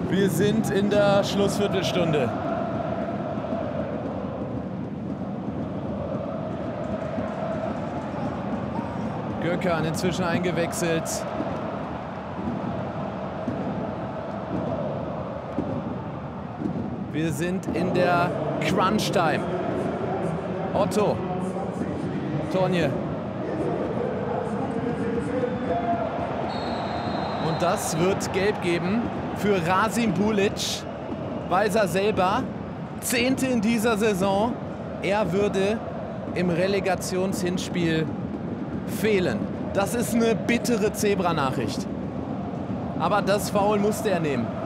Wir sind in der Schlussviertelstunde. Gökhan inzwischen eingewechselt. Wir sind in der Crunch-Time. Otto. Tonje. Und das wird gelb geben für Rasim Bulic. Weiß er selber. 10. in dieser Saison. Er würde im Relegationshinspiel fehlen. Das ist eine bittere Zebra-Nachricht. Aber das Foul musste er nehmen.